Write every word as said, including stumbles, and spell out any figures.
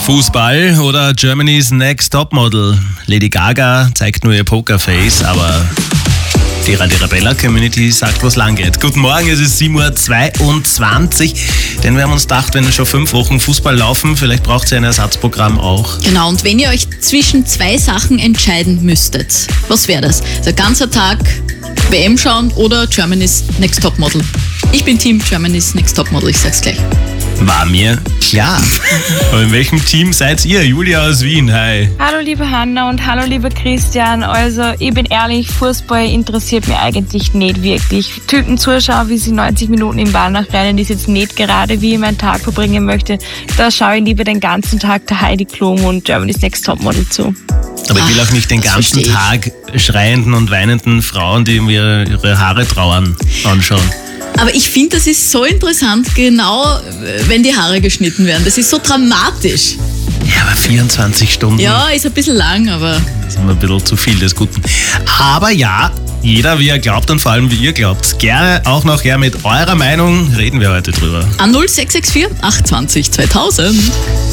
Fußball oder Germany's Next Topmodel? Lady Gaga zeigt nur ihr Pokerface, aber die Radio Arabella Community sagt, was lang geht. Guten Morgen, es ist sieben Uhr zweiundzwanzig, denn wir haben uns gedacht, wenn schon fünf Wochen Fußball laufen, vielleicht braucht ihr ein Ersatzprogramm auch. Genau, und wenn ihr euch zwischen zwei Sachen entscheiden müsstet, was wäre das? Der ganze Tag W M schauen oder Germany's Next Topmodel? Ich bin Team Germany's Next Topmodel, ich sag's gleich. War mir klar. Aber in welchem Team seid ihr? Julia aus Wien, hi. Hallo liebe Hanna und hallo lieber Christian. Also ich bin ehrlich, Fußball interessiert mich eigentlich nicht wirklich. Typen zuschauen, wie sie neunzig Minuten im Ball nachrennen, ist jetzt nicht gerade, wie ich meinen Tag verbringen möchte. Da schaue ich lieber den ganzen Tag der Heidi Klum und Germany's Next Topmodel zu. Aber ich will Ach, auch nicht den das ganzen verstehe ich. Tag schreienden und weinenden Frauen, die mir ihre Haare trauern, anschauen. Aber ich finde, das ist so interessant, genau wenn die Haare geschnitten werden. Das ist so dramatisch. Ja, aber vierundzwanzig Stunden. Ja, ist ein bisschen lang, aber... Das ist immer ein bisschen zu viel des Guten. Aber ja, jeder wie er glaubt und vor allem wie ihr glaubt. Gerne auch noch her mit eurer Meinung, reden wir heute drüber. An null sechs sechs vier acht zwei null zweitausend.